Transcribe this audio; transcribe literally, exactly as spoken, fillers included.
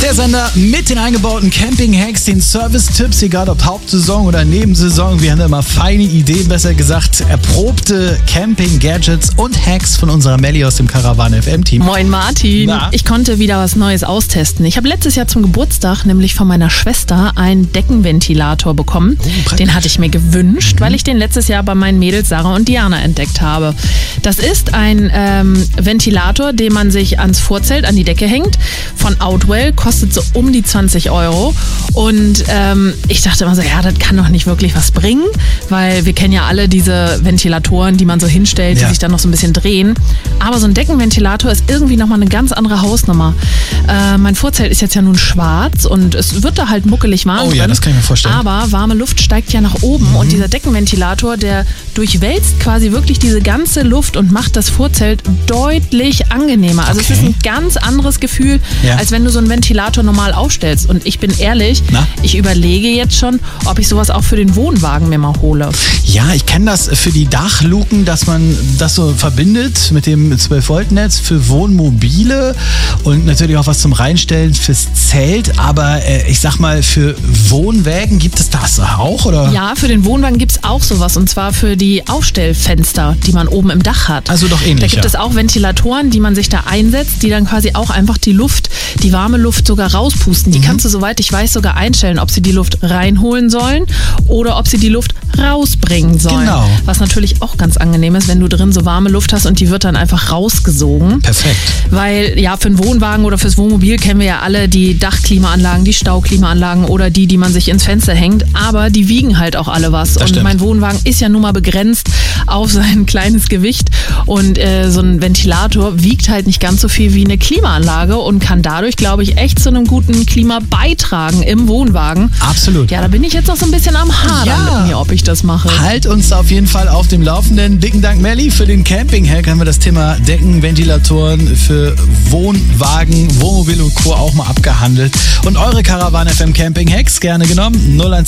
Der Sender mit den eingebauten Camping-Hacks, den Service-Tipps, egal ob Hauptsaison oder Nebensaison. Wir haben immer feine Ideen, besser gesagt, erprobte Camping-Gadgets und Hacks von unserer Melli aus dem Caravan F M-Team. Moin Martin. Na? Ich konnte wieder was Neues austesten. Ich habe letztes Jahr zum Geburtstag nämlich von meiner Schwester einen Deckenventilator bekommen. Oh, den hatte ich mir gewünscht, mhm. weil ich den letztes Jahr bei meinen Mädels Sarah und Diana entdeckt habe. Das ist ein ähm, Ventilator, den man sich ans Vorzelt, an die Decke hängt, von Outwell, kostet so um die zwanzig Euro. Und ähm, ich dachte immer so, ja, das kann doch nicht wirklich was bringen, weil wir kennen ja alle diese Ventilatoren, die man so hinstellt, ja. die sich dann noch so ein bisschen drehen. Aber so ein Deckenventilator ist irgendwie nochmal eine ganz andere Hausnummer. Äh, mein Vorzelt ist jetzt ja nun schwarz und es wird da halt muckelig warm. Oh ja, drin, das kann ich mir vorstellen. Aber warme Luft steigt ja nach oben mhm. und dieser Deckenventilator, der durchwälzt quasi wirklich diese ganze Luft und macht das Vorzelt deutlich angenehmer. Also okay. es ist ein ganz anderes Gefühl, ja. als wenn du so einen Ventilator normal aufstellst. Und ich bin ehrlich, Na? ich überlege jetzt schon, ob ich sowas auch für den Wohnwagen mir mal hole. Ja, ich kenne das für die Dachluken, dass man das so verbindet mit dem zwölf Volt Netz für Wohnmobile und natürlich auch was zum Reinstellen fürs Zelt. Aber äh, ich sag mal, für Wohnwägen gibt es das auch, oder? Ja, für den Wohnwagen gibt es auch sowas. Und zwar für die Aufstellfenster, die man oben im Dach hat. Also doch ähnlich. Da gibt ja. es auch Ventilatoren, die man sich da einsetzt, die dann quasi auch einfach die Luft, die warme Luft sogar rauspusten. Die mhm. kannst du, soweit ich weiß, sogar einstellen, ob sie die Luft reinholen sollen oder ob sie die Luft rausbringen sollen. Genau. Was natürlich auch ganz angenehm ist, wenn du drin so warme Luft hast und die wird dann einfach rausgesogen. Perfekt. Weil ja, für einen Wohnwagen oder fürs Wohnmobil kennen wir ja alle die Dachklimaanlagen, die Stauklimaanlagen oder die, die man sich ins Fenster hängt. Aber die wiegen halt auch alle was. Das und stimmt. mein Wohnwagen ist ja nun mal begrenzt auf sein kleines Gewicht. Und äh, so ein Ventilator wiegt halt nicht ganz so viel wie eine Klimaanlage und kann dadurch, glaube ich, echt zu einem guten Klima beitragen im Wohnwagen. Absolut. Ja, da bin ich jetzt noch so ein bisschen am Hadern ja. mit mir, ob ich das mache. Halt uns auf jeden Fall auf dem Laufenden. Dicken Dank, Melli, für den Camping-Hack. Haben wir das Thema Deckenventilatoren für Wohnwagen, Wohnmobil und Co. auch mal abgehandelt. Und eure Caravan F M Camping-Hacks gerne genommen. null eins